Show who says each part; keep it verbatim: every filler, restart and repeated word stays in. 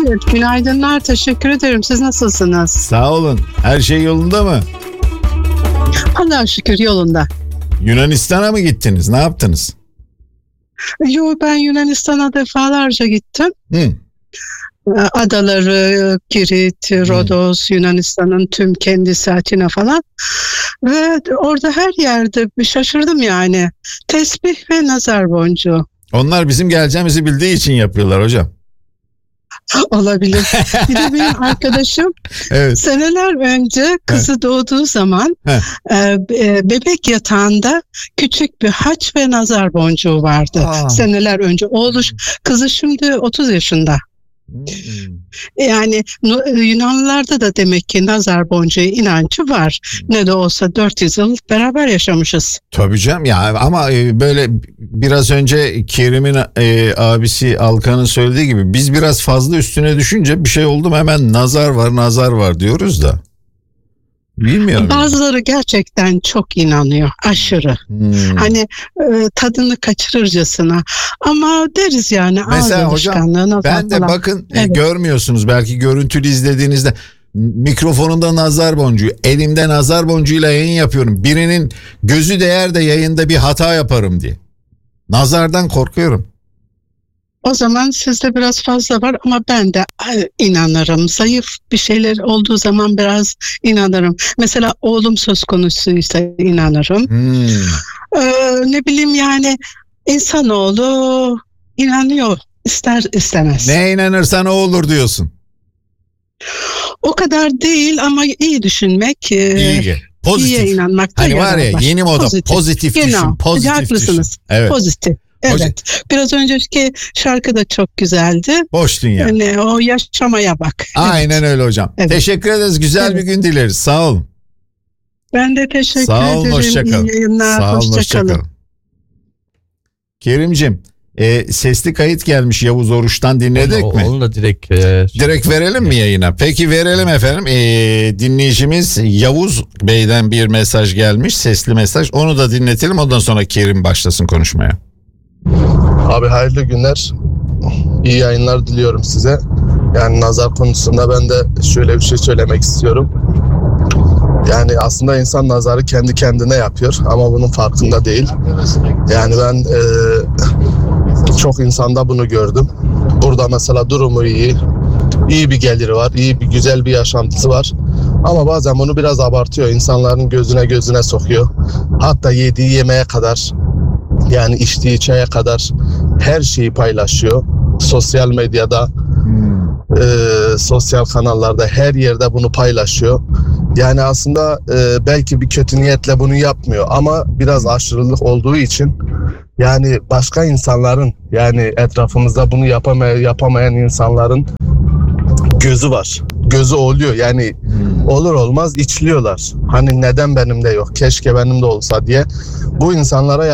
Speaker 1: Evet, günaydınlar. Teşekkür ederim. Siz nasılsınız?
Speaker 2: Sağ olun. Her şey yolunda mı?
Speaker 1: Allah'a şükür yolunda.
Speaker 2: Yunanistan'a mı gittiniz? Ne yaptınız?
Speaker 1: Yo, ben Yunanistan'a defalarca gittim.
Speaker 2: Hı.
Speaker 1: Adaları, Girit, Rodos, Yunanistan'ın tüm kendisi, Atina falan. Ve orada her yerde bir şaşırdım yani. Tesbih ve nazar boncuğu.
Speaker 2: Onlar bizim geleceğimizi bildiği için yapıyorlar hocam.
Speaker 1: Olabilir. Bir de benim arkadaşım
Speaker 2: Evet.
Speaker 1: seneler önce kızı evet. doğduğu zaman e, bebek yatağında küçük bir haç ve nazar boncuğu vardı. Aa. Seneler önce. Oğlu, kızı şimdi otuz yaşında. Hmm. Yani Yunanlılarda da demek ki nazar boncuğu inancı var. Hmm. Ne de olsa dört yüz yıl beraber yaşamışız.
Speaker 2: Tabii canım ya, ama böyle biraz önce Kerim'in e, abisi Alkan'ın söylediği gibi biz biraz fazla üstüne düşünce bir şey oldu mu hemen nazar var nazar var diyoruz da. Bilmiyorum.
Speaker 1: Bazıları gerçekten çok inanıyor, aşırı. Hmm. Hani e, tadını kaçırırcasına. Ama deriz yani.
Speaker 2: Mesela hocam ben de falan. Bakın evet. e, görmüyorsunuz belki görüntülü izlediğinizde mikrofonunda nazar boncuğu, elimde nazar boncuğuyla yayın yapıyorum. Birinin gözü değer de yayında bir hata yaparım diye. Nazardan korkuyorum.
Speaker 1: O zaman sizde biraz fazla var ama ben de inanırım. Zayıf bir şeyler olduğu zaman biraz inanırım. Mesela oğlum söz konusuysa inanırım. Hmm. Ee, ne bileyim yani insanoğlu inanıyor ister istemez.
Speaker 2: Ne inanırsan o olur diyorsun.
Speaker 1: O kadar değil ama iyi düşünmek.
Speaker 2: İyi. Pozitif.
Speaker 1: İyiye inanmak.
Speaker 2: Hani var ya yeni moda pozitif, pozitif düşün. You know, pozitif
Speaker 1: haklısınız.
Speaker 2: Düşün. Evet.
Speaker 1: Pozitif. Evet. Biraz önceki şarkı da çok güzeldi.
Speaker 2: Boş dünya.
Speaker 1: Yani o yaşamaya bak.
Speaker 2: Aynen evet. Öyle hocam. Evet. Teşekkür ederiz. Güzel evet. bir gün dileriz. Sağ olun.
Speaker 1: Ben de teşekkür
Speaker 2: Sağ olun,
Speaker 1: ederim.
Speaker 2: Hoşça kalın.
Speaker 1: İyi yayınlar.
Speaker 2: Sağ olun,
Speaker 1: hoşça,
Speaker 2: hoşça kalın. Kerim'cim e, sesli kayıt gelmiş Yavuz Oruç'tan, dinledik
Speaker 3: onu,
Speaker 2: mi?
Speaker 3: Onu da direkt e,
Speaker 2: direkt verelim mi yayına? Peki verelim efendim. E, dinleyicimiz Yavuz Bey'den bir mesaj gelmiş. Sesli mesaj. Onu da dinletelim. Ondan sonra Kerim başlasın konuşmaya.
Speaker 4: Abi hayırlı günler. İyi yayınlar diliyorum size. Yani nazar konusunda ben de şöyle bir şey söylemek istiyorum. Yani aslında insan nazarı kendi kendine yapıyor ama bunun farkında değil. Yani ben e, çok insanda bunu gördüm. Burada mesela durumu iyi, iyi bir geliri var, iyi bir güzel bir yaşantısı var. Ama bazen bunu biraz abartıyor. İnsanların gözüne gözüne sokuyor. Hatta yediği yemeğe kadar, yani içtiği çaya kadar her şeyi paylaşıyor. Sosyal medyada, hmm. e, sosyal kanallarda, her yerde bunu paylaşıyor. Yani aslında e, belki bir kötü niyetle bunu yapmıyor ama biraz aşırılık olduğu için yani başka insanların, yani etrafımızda bunu yapamayan, yapamayan insanların gözü var. Gözü oluyor yani hmm. olur olmaz içliyorlar. Hani neden benim de yok, keşke benim de olsa diye bu insanlara